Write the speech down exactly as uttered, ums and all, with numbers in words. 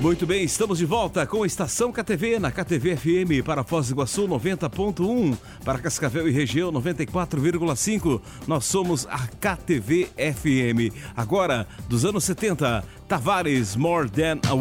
Muito bem, estamos de volta com a Estação K T V na K T V F M para Foz do Iguaçu noventa ponto um, para Cascavel e região noventa e quatro vírgula cinco. Nós somos a K T V F M. Agora, dos anos setenta, Tavares, More Than a